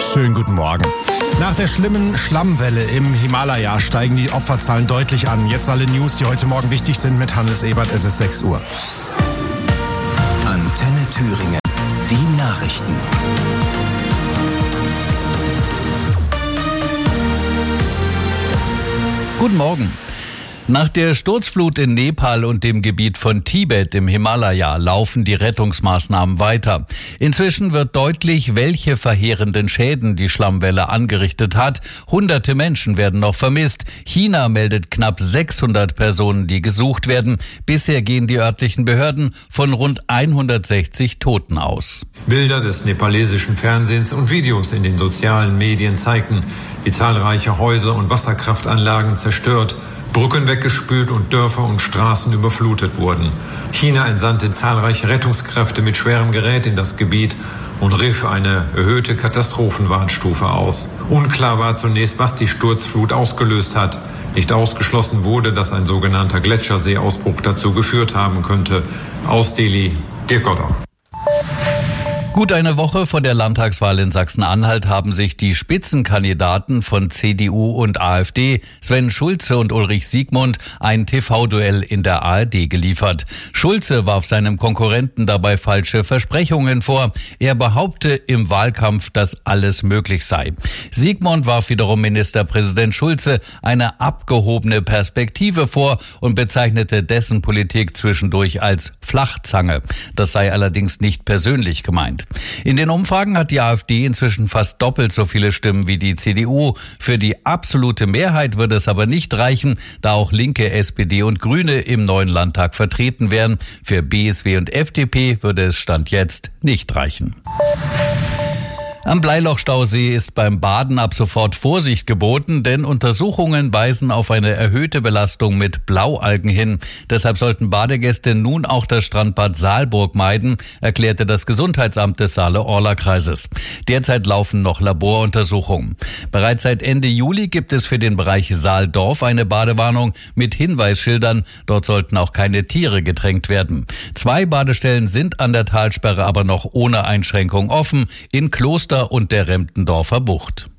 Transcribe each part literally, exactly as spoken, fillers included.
Schönen guten Morgen. Nach der schlimmen Schlammwelle im Himalaya steigen die Opferzahlen deutlich an. Jetzt alle News, die heute Morgen wichtig sind mit Hannes Ebert. Es ist sechs Uhr. Antenne Thüringen. Die Nachrichten. Guten Morgen. Nach der Sturzflut in Nepal und dem Gebiet von Tibet im Himalaya laufen die Rettungsmaßnahmen weiter. Inzwischen wird deutlich, welche verheerenden Schäden die Schlammwelle angerichtet hat. Hunderte Menschen werden noch vermisst. China meldet knapp sechshundert Personen, die gesucht werden. Bisher gehen die örtlichen Behörden von rund hundertsechzig Toten aus. Bilder des nepalesischen Fernsehens und Videos in den sozialen Medien zeigten, wie zahlreiche Häuser und Wasserkraftanlagen zerstört, Brücken weggespült und Dörfer und Straßen überflutet wurden. China entsandte zahlreiche Rettungskräfte mit schwerem Gerät in das Gebiet und rief eine erhöhte Katastrophenwarnstufe aus. Unklar war zunächst, was die Sturzflut ausgelöst hat. Nicht ausgeschlossen wurde, dass ein sogenannter Gletscherseeausbruch dazu geführt haben könnte. Aus Delhi, Dirk Goddard. Gut eine Woche vor der Landtagswahl in Sachsen-Anhalt haben sich die Spitzenkandidaten von C D U und AfD, Sven Schulze und Ulrich Siegmund, ein T V-Duell in der A R D geliefert. Schulze warf seinem Konkurrenten dabei falsche Versprechungen vor. Er behaupte im Wahlkampf, dass alles möglich sei. Siegmund warf wiederum Ministerpräsident Schulze eine abgehobene Perspektive vor und bezeichnete dessen Politik zwischendurch als Flachzange. Das sei allerdings nicht persönlich gemeint. In den Umfragen hat die AfD inzwischen fast doppelt so viele Stimmen wie die C D U. Für die absolute Mehrheit würde es aber nicht reichen, da auch Linke, S P D und Grüne im neuen Landtag vertreten wären. Für B S W und F D P würde es Stand jetzt nicht reichen. Am Bleilochstausee ist beim Baden ab sofort Vorsicht geboten, denn Untersuchungen weisen auf eine erhöhte Belastung mit Blaualgen hin. Deshalb sollten Badegäste nun auch das Strandbad Saalburg meiden, erklärte das Gesundheitsamt des Saale-Orla-Kreises. Derzeit laufen noch Laboruntersuchungen. Bereits seit Ende Juli gibt es für den Bereich Saaldorf eine Badewarnung mit Hinweisschildern. Dort sollten auch keine Tiere getränkt werden. Zwei Badestellen sind an der Talsperre aber noch ohne Einschränkung offen, in Kloster und der Remptendorfer Bucht.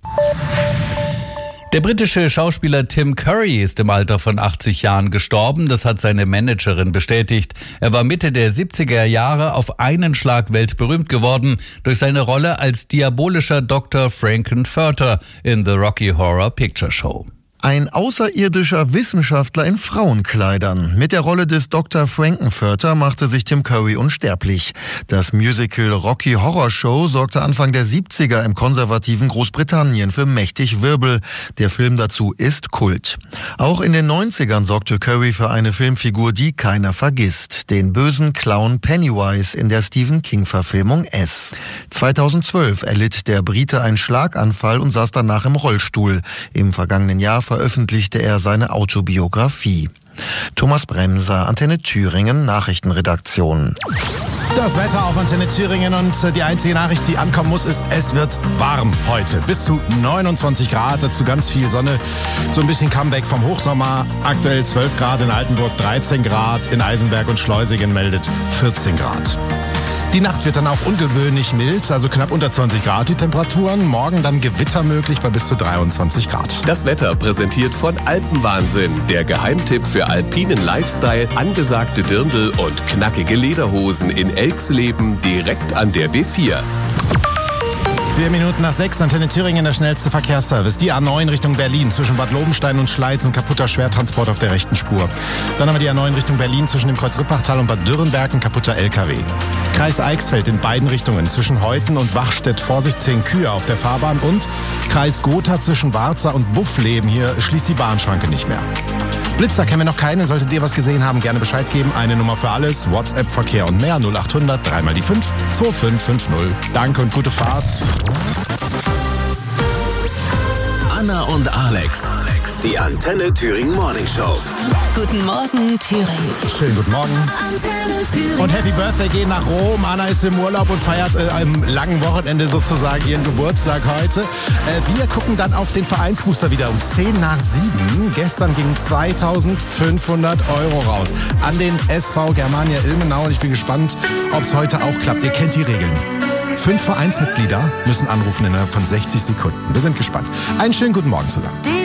Der britische Schauspieler Tim Curry ist im Alter von achtzig Jahren gestorben, das hat seine Managerin bestätigt. Er war Mitte der siebziger Jahre auf einen Schlag weltberühmt geworden durch seine Rolle als diabolischer Doktor Frankenfurter in The Rocky Horror Picture Show. Ein außerirdischer Wissenschaftler in Frauenkleidern. Mit der Rolle des Doktor Frankenfurter machte sich Tim Curry unsterblich. Das Musical Rocky Horror Show sorgte Anfang der siebziger im konservativen Großbritannien für mächtig Wirbel. Der Film dazu ist Kult. Auch in den neunzigern sorgte Curry für eine Filmfigur, die keiner vergisst. Den bösen Clown Pennywise in der Stephen King-Verfilmung S. zweitausendzwölf erlitt der Brite einen Schlaganfall und saß danach im Rollstuhl. Im vergangenen Jahr veröffentlichte er seine Autobiografie. Thomas Bremser, Antenne Thüringen, Nachrichtenredaktion. Das Wetter auf Antenne Thüringen und die einzige Nachricht, die ankommen muss, ist, es wird warm heute. Bis zu neunundzwanzig Grad, dazu ganz viel Sonne. So ein bisschen Comeback vom Hochsommer. Aktuell zwölf Grad in Altenburg, dreizehn Grad in Eisenberg und Schleusingen meldet vierzehn Grad. Die Nacht wird dann auch ungewöhnlich mild, also knapp unter zwanzig Grad die Temperaturen. Morgen dann Gewitter möglich bei bis zu dreiundzwanzig Grad. Das Wetter präsentiert von Alpenwahnsinn. Der Geheimtipp für alpinen Lifestyle, angesagte Dirndl und knackige Lederhosen in Elxleben direkt an der B vier. Vier Minuten nach sechs, Antenne Thüringen, der schnellste Verkehrsservice. Die A neun Richtung Berlin zwischen Bad Lobenstein und Schleiz, ein kaputter Schwertransport auf der rechten Spur. Dann haben wir die A neun Richtung Berlin zwischen dem Kreuz Rippachtal und Bad Dürrenberg, ein kaputter L K W. Kreis Eichsfeld in beiden Richtungen zwischen Heuten und Wachstedt, Vorsicht, zehn Kühe auf der Fahrbahn. Und Kreis Gotha zwischen Warza und Buffleben, hier schließt die Bahnschranke nicht mehr. Blitzer kennen wir noch keine, solltet ihr was gesehen haben, gerne Bescheid geben. Eine Nummer für alles, WhatsApp, Verkehr und mehr, null acht hundert, drei mal die fünf, zwei fünf fünf null. Danke und gute Fahrt. Anna und Alex, die Antenne Thüringen Morning Show. Guten Morgen, Thüringen. Schönen guten Morgen. Antenne Thüringen. Und Happy Birthday gehen nach Rom. Anna ist im Urlaub und feiert äh, am langen Wochenende sozusagen ihren Geburtstag heute. Äh, wir gucken dann auf den Vereinsbooster wieder um zehn nach sieben. Gestern gingen zweitausendfünfhundert Euro raus an den S V Germania Ilmenau. Und ich bin gespannt, ob es heute auch klappt. Ihr kennt die Regeln. Fünf Vereinsmitglieder müssen anrufen innerhalb von sechzig Sekunden. Wir sind gespannt. Einen schönen guten Morgen zusammen.